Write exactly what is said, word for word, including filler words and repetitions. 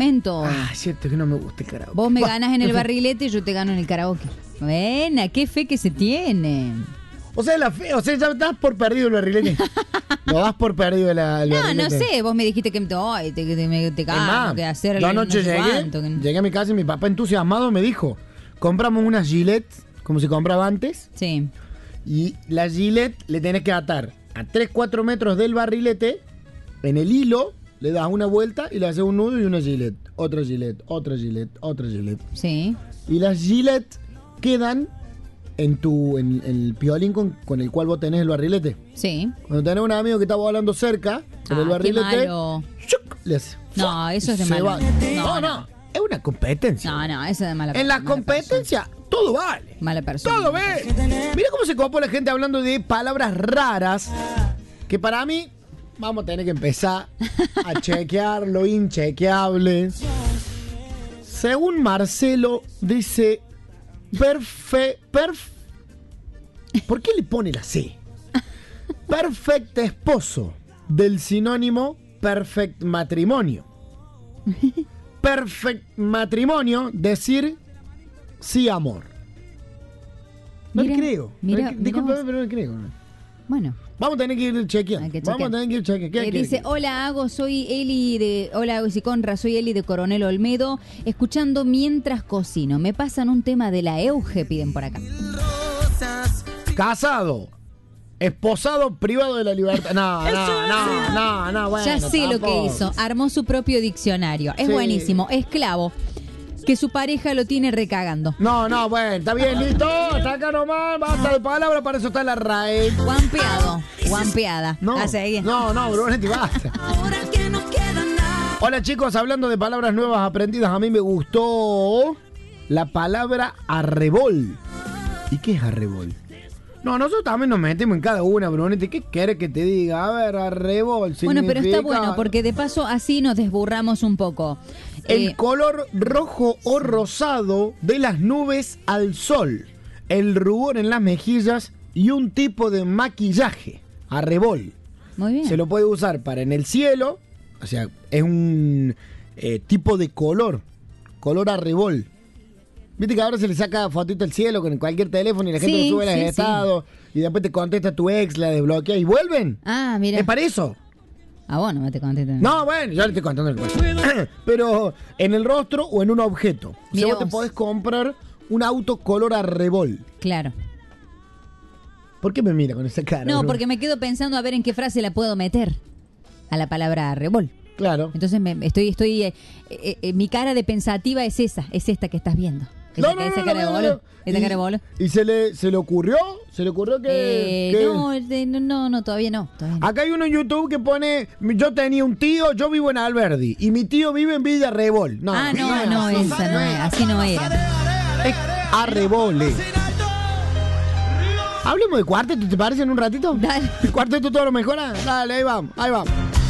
En todo. Ah, cierto que no me gusta el karaoke. Vos me Bah, ganas en el en fin. barrilete y yo te gano en el karaoke. Buena, qué fe que se tiene. O sea, la fe, o sea, ya das por perdido el barrilete. Lo das por perdido la, el No, no barrilete. sé, vos me dijiste que ay, te, te, me- te Es gano, más, que hacer yo el anoche no sé llegué, cuánto, que- llegué a mi casa y mi papá entusiasmado me dijo, compramos unas Gillette, como se compraba antes, Sí. y la Gillette le tenés que atar a tres cuatro metros del barrilete, en el hilo, le das una vuelta y le haces un nudo y una Gillette, otra Gillette, otra Gillette, otra Gillette. Sí. Y las Gillette quedan en tu en, en el piolín con, con el cual vos tenés el barrilete. Sí. Cuando tenés un amigo que está volando cerca, con Ah, el qué barrilete, malo. ¡chuc! Le hace. No, eso es de Se malo. va. No, No, no, es una competencia. No, no, eso es de mala En la mala competencia, todo vale. persona. Mala persona. Todo ve. Mira cómo se copó la gente hablando de palabras raras. Que para mí, vamos a tener que empezar a chequear lo inchequeable. Según Marcelo, dice. Perfe. Perf. ¿Por qué le pone la C? Perfecto esposo. Del sinónimo perfect matrimonio. Perfect matrimonio, decir sí amor. No Mira, le creo. mira, No le- mira disculpa, vos. pero no le creo. Bueno. Vamos a tener que ir chequeando. Hay que Vamos a chequear. tener que ir chequeando. ¿Qué Eh, quiere dice, que- hola Hago, soy Eli de... Hola Hago y Conra, soy Eli de Coronel Olmedo, escuchando mientras cocino. Me pasan un tema de la Euge, piden por acá. Casado. Esposado privado de la libertad. No, no, no, no, no, bueno. ya sé lo que tampoco. hizo, armó su propio diccionario. Es Sí. buenísimo, esclavo, que su pareja lo tiene recagando. No, no, bueno, está bien, listo. Hasta acá nomás. Basta de palabras, para eso está la R A E. Guampeado, guampeada. No, A seguir. no, no, Brunetti, basta. Hola chicos, hablando de palabras nuevas aprendidas, a mí me gustó la palabra arrebol. ¿Y qué es arrebol? No, nosotros también nos metemos en cada una, Brunetti. ¿Qué quieres que te diga? A ver, arrebol Bueno, pero está significa bueno, porque de paso así nos desburramos un poco. el Eh, color rojo o rosado de las nubes al sol, el rubor en las mejillas y un tipo de maquillaje, arrebol. muy bien. Se lo puede usar para en el cielo, o sea, es un eh, tipo de color, color arrebol. Viste que ahora se le saca fotito al cielo con cualquier teléfono y la gente Sí, lo sube a sí, los estados y después te contesta tu ex, la desbloquea y vuelven. Ah, mira. Es para eso. Ah, bueno, me te conté. No, bueno, yo le estoy contando el cuento. Pero en el rostro o en un objeto. O sea, Mirá vos te vos. podés comprar un auto color arrebol. Claro. ¿Por qué me mira con esa cara? No, Bruno? porque me quedo pensando a ver en qué frase la puedo meter a la palabra arrebol. Claro. Entonces me, estoy, estoy, eh, eh, eh, mi cara de pensativa es esa, es esta que estás viendo. Esa, No, no, esa no, cara no, de no, bolo. no. Esa Y- cara de bolo. ¿Y se le, se le ocurrió? ¿Se le ocurrió que...? Eh, que- no, eh, no, no, no, todavía no. Todavía no. Acá hay uno en YouTube que pone, yo tenía un tío, yo vivo en Alberdi, y mi tío vive en Villa Arrebol. No, ah, no, es no, así. esa no es, así no era. Es Arrebole. Hablemos de cuarteto, ¿te parece en un ratito? Dale. ¿El cuarteto todo lo mejora? Dale, ahí vamos, ahí vamos.